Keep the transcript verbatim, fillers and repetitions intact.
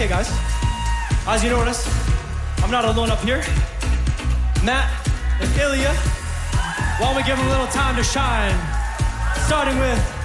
Okay, guys. As you notice, I'm not alone up here. Matt and Ilya, why don't we give them a little time to shine? Starting with